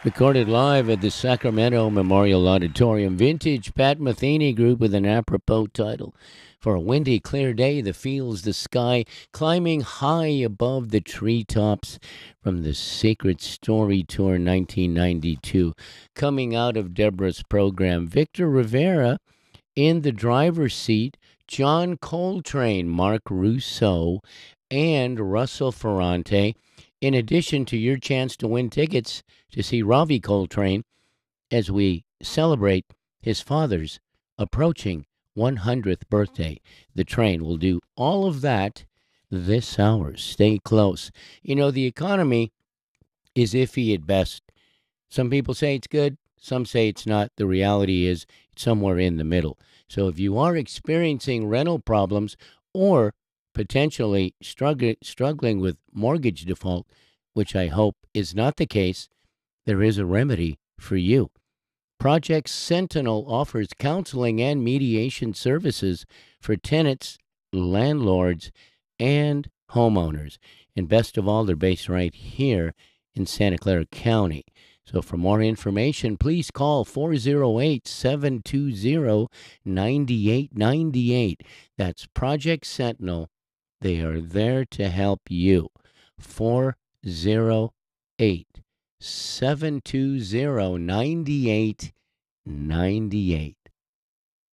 Recorded live at the Sacramento Memorial Auditorium. Vintage Pat Metheny Group with an apropos title. For a windy, clear day, the fields, the sky, climbing high above the treetops from the Sacred Story Tour 1992. Coming out of Deborah's program, Victor Rivera in the driver's seat, John Coltrane, Mark Russo, and Russell Ferrante. In addition to your chance to win tickets to see Ravi Coltrane as we celebrate his father's approaching 100th birthday. The train will do all of that this hour. Stay close. You know, the economy is iffy at best. Some people say it's good, some say it's not. The reality is it's somewhere in the middle. So if you are experiencing rental problems or potentially struggling with mortgage default, which I hope is not the case, there is a remedy for you. Project Sentinel offers counseling and mediation services for tenants, landlords, and homeowners. And best of all, they're based right here in Santa Clara County. So for more information, please call 408-720-9898. That's Project Sentinel. They are there to help you. 408-720-9898.